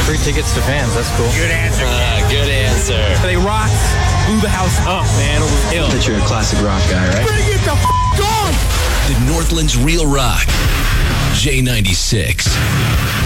Free tickets to fans. That's cool. Good answer. Good answer. They rocked, blew the house up, man. It was ill. That you're a classic rock guy, right? Bring it the f*** on! The Northland's Real Rock. J96.